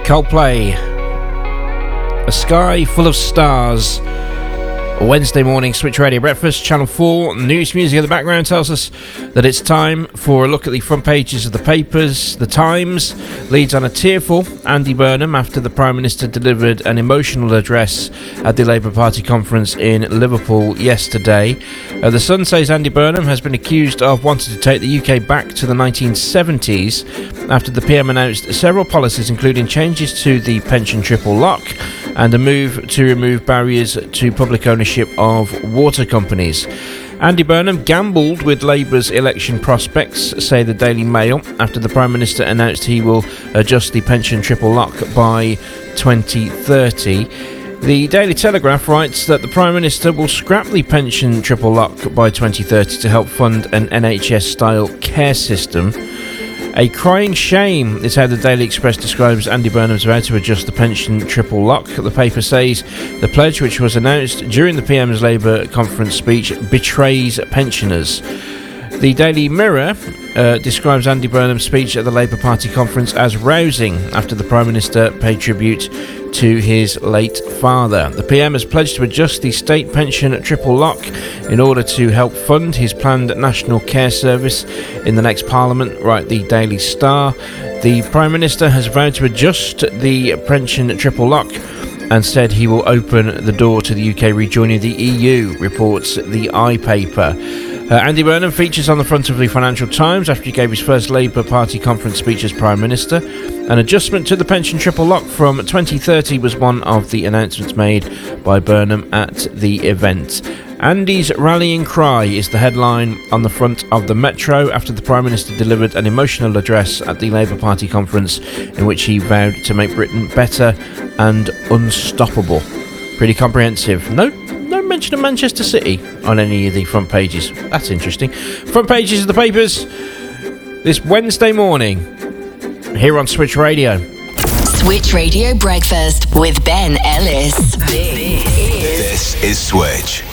Coldplay, A Sky Full of Stars. Wednesday morning Switch Radio Breakfast, Channel 4. News music in the background tells us that it's time for a look at the front pages of the papers. The Times leads on a tearful Andy Burnham after the Prime Minister delivered an emotional address at the Labour Party conference in Liverpool yesterday. The Sun says Andy Burnham has been accused of wanting to take the UK back to the 1970s after the PM announced several policies, including changes to the pension triple lock and a move to remove barriers to public ownership of water companies. Andy Burnham gambled with Labour's election prospects, say the Daily Mail, after the Prime Minister announced he will adjust the pension triple lock by 2030. The Daily Telegraph writes that the Prime Minister will scrap the pension triple lock by 2030 to help fund an NHS-style care system. A crying shame is how the Daily Express describes Andy Burnham's vow to adjust the pension triple lock. The paper says the pledge, which was announced during the PM's Labour conference speech, betrays pensioners. The Daily Mirror describes Andy Burnham's speech at the Labour Party conference as rousing after the Prime Minister paid tribute to his late father. The PM has pledged to adjust the state pension triple lock in order to help fund his planned national care service in the next Parliament, write the Daily Star. The Prime Minister has vowed to adjust the pension triple lock and said he will open the door to the UK rejoining the EU, reports the iPaper. Andy Burnham features on the front of the Financial Times after he gave his first Labour Party conference speech as Prime Minister. An adjustment to the pension triple lock from 2030 was one of the announcements made by Burnham at the event. Andy's rallying cry is the headline on the front of the Metro after the Prime Minister delivered an emotional address at the Labour Party conference in which he vowed to make Britain better and unstoppable. Pretty comprehensive. No mention of Manchester City on any of the front pages. That's interesting. Front pages of the papers this Wednesday morning here on Switch Radio. Switch Radio Breakfast with Ben Ellis. This is Switch.